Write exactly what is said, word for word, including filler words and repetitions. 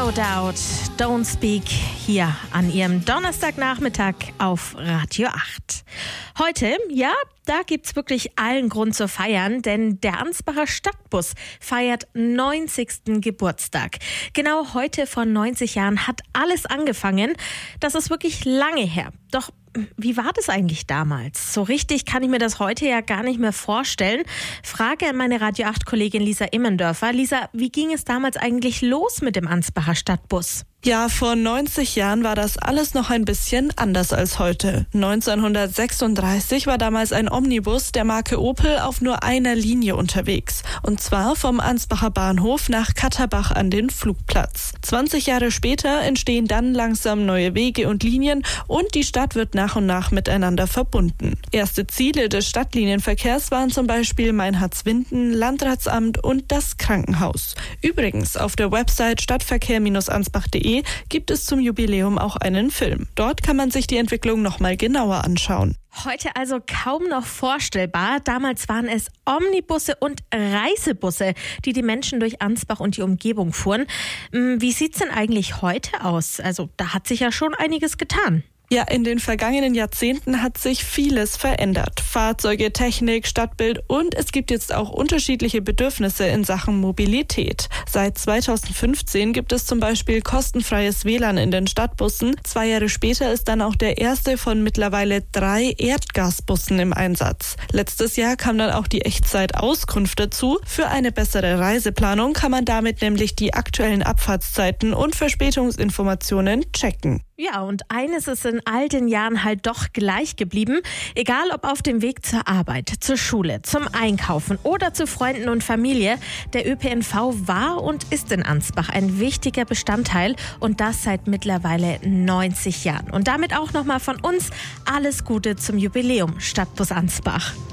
No Doubt, Don't Speak hier an Ihrem Donnerstagnachmittag auf Radio acht. Heute, ja, da gibt's wirklich allen Grund zu feiern, denn der Ansbacher Stadtbus feiert neunzigsten Geburtstag. Genau heute vor neunzig Jahren hat alles angefangen. Das ist wirklich lange her. Doch wie war das eigentlich damals? So richtig kann ich mir das heute ja gar nicht mehr vorstellen. Frage an meine Radio acht-Kollegin Lisa Immendörfer. Lisa, wie ging es damals eigentlich los mit dem Ansbacher Stadtbus? Ja, vor neunzig Jahren war das alles noch ein bisschen anders als heute. neunzehnhundertsechsunddreißig war damals ein Omnibus der Marke Opel auf nur einer Linie unterwegs. Und zwar vom Ansbacher Bahnhof nach Katterbach an den Flugplatz. zwanzig Jahre später entstehen dann langsam neue Wege und Linien und die Stadt wird nach und nach miteinander verbunden. Erste Ziele des Stadtlinienverkehrs waren zum Beispiel Meinhardswinden, Landratsamt und das Krankenhaus. Übrigens, auf der Website stadtverkehr ansbach punkt de gibt es zum Jubiläum auch einen Film. Dort kann man sich die Entwicklung noch mal genauer anschauen. Heute also kaum noch vorstellbar. Damals waren es Omnibusse und Reisebusse, die die Menschen durch Ansbach und die Umgebung fuhren. Wie sieht's denn eigentlich heute aus? Also da hat sich ja schon einiges getan. Ja, in den vergangenen Jahrzehnten hat sich vieles verändert. Fahrzeuge, Technik, Stadtbild und es gibt jetzt auch unterschiedliche Bedürfnisse in Sachen Mobilität. Seit zweitausendfünfzehn gibt es zum Beispiel kostenfreies W L A N in den Stadtbussen. Zwei Jahre später ist dann auch der erste von mittlerweile drei Erdgasbussen im Einsatz. Letztes Jahr kam dann auch die Echtzeit-Auskunft dazu. Für eine bessere Reiseplanung kann man damit nämlich die aktuellen Abfahrtszeiten und Verspätungsinformationen checken. Ja, und eines ist in all den Jahren halt doch gleich geblieben. Egal ob auf dem Weg zur Arbeit, zur Schule, zum Einkaufen oder zu Freunden und Familie, der Ö P N V war und ist in Ansbach ein wichtiger Bestandteil und das seit mittlerweile neunzig Jahren. Und damit auch nochmal von uns alles Gute zum Jubiläum Stadtbus Ansbach.